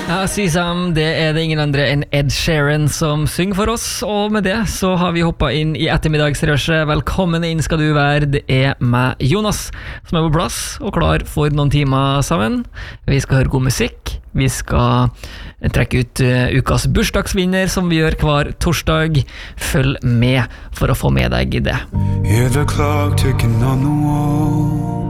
Ja, Sesam, det det ingen andre enn Ed Sheeran som synger for oss, og med det så har vi hoppet inn i ettermiddagsrøsjet. Velkommen inn skal du være, det meg, Jonas, som på plass og klar for noen timer sammen. Vi skal høre god musikk, vi skal trekke ut ukas bursdagsvinner som vi gjør hver torsdag. Følg med for å få med deg i det. Hear the clock ticking on the wall.